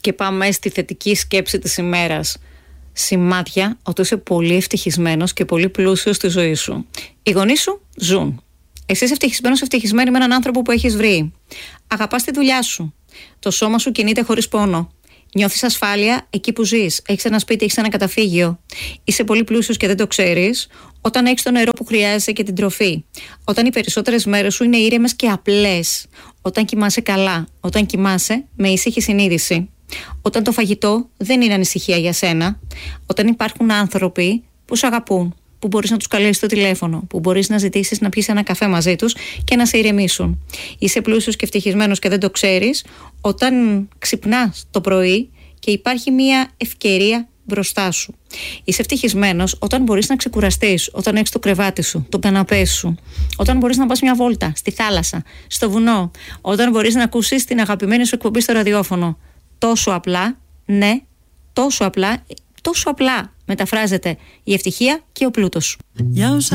Και πάμε στη θετική σκέψη της ημέρας. Σημάδια ότι είσαι πολύ ευτυχισμένος και πολύ πλούσιος στη ζωή σου. Οι γονείς σου ζουν. Εσύ είσαι ευτυχισμένος, ευτυχισμένη με έναν άνθρωπο που έχεις βρει. Αγαπάς τη δουλειά σου. Το σώμα σου κινείται χωρίς πόνο. Νιώθεις ασφάλεια εκεί που ζεις. Έχεις ένα σπίτι, έχεις ένα καταφύγιο. Είσαι πολύ πλούσιος και δεν το ξέρεις. Όταν έχεις το νερό που χρειάζεσαι και την τροφή. Όταν οι περισσότερες μέρες σου είναι ήρεμες και απλές. Όταν κοιμάσαι καλά. Όταν κοιμάσαι με ήσυχη συνείδηση. Όταν το φαγητό δεν είναι ανησυχία για σένα. Όταν υπάρχουν άνθρωποι που σε αγαπούν. Που μπορείς να τους καλέσεις στο τηλέφωνο, που μπορείς να ζητήσεις να πιεις ένα καφέ μαζί τους και να σε ηρεμήσουν. Είσαι πλούσιος και ευτυχισμένος και δεν το ξέρεις όταν ξυπνάς το πρωί και υπάρχει μια ευκαιρία μπροστά σου. Είσαι ευτυχισμένος όταν μπορείς να ξεκουραστείς, όταν έχεις το κρεβάτι σου, το καναπέ σου, όταν μπορείς να πας μια βόλτα στη θάλασσα, στο βουνό, όταν μπορείς να ακούσεις την αγαπημένη σου εκπομπή στο ραδιόφωνο. Τόσο απλά, ναι, τόσο απλά μεταφράζεται η ευτυχία και ο πλούτος.